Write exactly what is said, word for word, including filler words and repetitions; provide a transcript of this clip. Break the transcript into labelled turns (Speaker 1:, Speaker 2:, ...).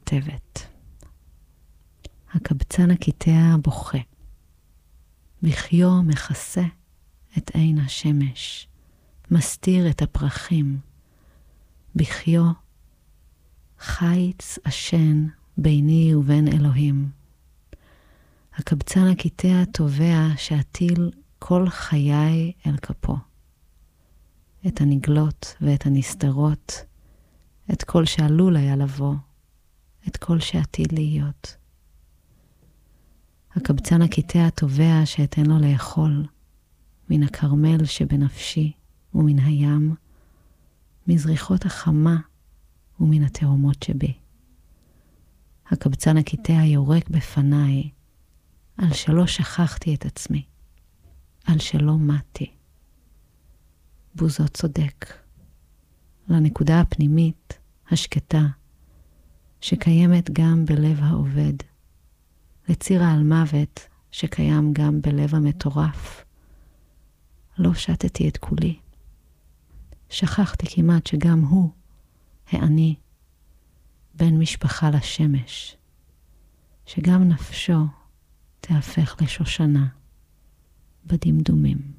Speaker 1: כותבת. הקבצן הקיטע בוכה. בחיו מכסה את עין השמש, מסתיר את הפרחים. בחיו חיץ עשן ביני ובין אלוהים. הקבצן הקיטע תובע שאטיל כל חיי אל כפו. את הנגלות ואת הנסתרות, את כל שעלול היה לבוא, את כל שעתיד להיות. הקבצן הקיטע תובע שאתן לו לאכול מן הכרמל שבנפשי ומן הים, מזריחות החמה ומן התאומות שבי. הקבצן הקיטע יורק בפניי על שלא שכחתי את עצמי, על שלא מתי. בוזו צודק, לנקודה הפנימית, השקטה, שקיימת גם בלב העובד, לציר על מוות שקיים גם בלב המטורף. לא שתתי את כולי. שכחתי כמעט שגם הוא, העני, בן משפחה לשמש, שגם נפשו תהפך לשושנה בדמדומים.